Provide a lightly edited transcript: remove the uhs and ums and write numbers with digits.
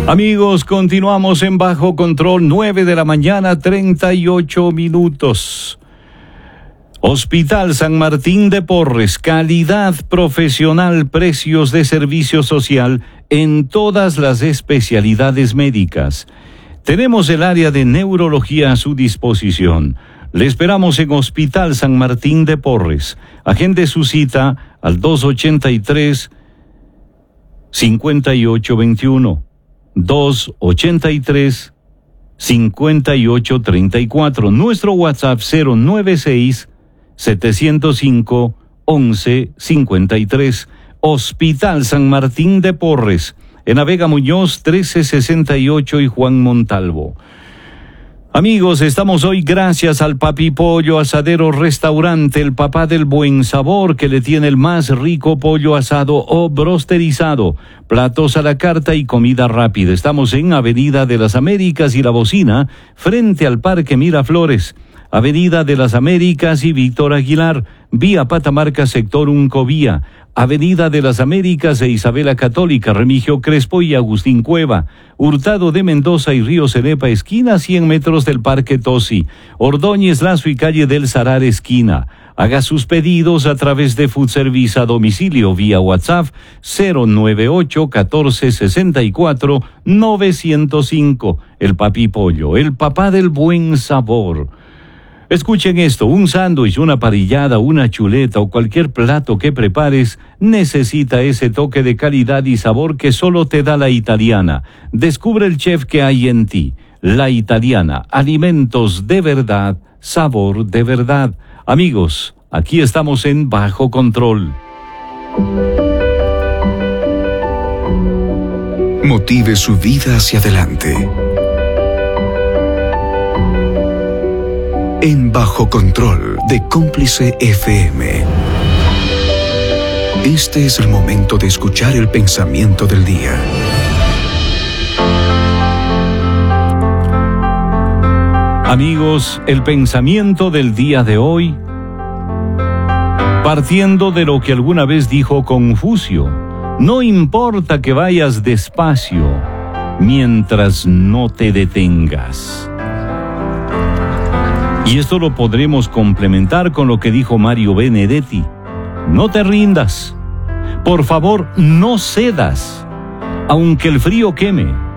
Amigos, continuamos en Bajo Control, 9 de la mañana, 38 minutos. Hospital San Martín de Porres, calidad profesional, precios de servicio social en todas las especialidades médicas. Tenemos el área de neurología a su disposición. Le esperamos en Hospital San Martín de Porres. Agende su cita al 283-5821. 283-5834. Nuestro WhatsApp 096-705-1153. Hospital San Martín de Porres, en Vega Muñoz 1368 y Juan Montalvo. Amigos, estamos hoy gracias al Papi Pollo Asadero Restaurante, el papá del buen sabor, que le tiene el más rico pollo asado o brosterizado, platos a la carta y comida rápida. Estamos en Avenida de las Américas y La Bocina, frente al Parque Miraflores. Avenida de las Américas y Víctor Aguilar, vía Patamarca, sector Uncovía. Avenida de las Américas e Isabela Católica, Remigio Crespo y Agustín Cueva. Hurtado de Mendoza y Río Cenepa, esquina, 100 metros del Parque Tosi. Ordóñez Lazo y calle del Sarar, esquina. Haga sus pedidos a través de Food Service a domicilio vía WhatsApp 098-1464-905. El Papi Pollo, el papá del buen sabor. Escuchen esto, un sándwich, una parrillada, una chuleta o cualquier plato que prepares necesita ese toque de calidad y sabor que solo te da La Italiana. Descubre el chef que hay en ti. La Italiana, alimentos de verdad, sabor de verdad. Amigos, aquí estamos en Bajo Control. Motive su vida hacia adelante. En Bajo Control de Cómplice FM. Este es el momento de escuchar el pensamiento del día. Amigos, el pensamiento del día de hoy, partiendo de lo que alguna vez dijo Confucio: no importa que vayas despacio, mientras no te detengas. Y esto lo podremos complementar con lo que dijo Mario Benedetti: no te rindas, por favor no cedas, aunque el frío queme,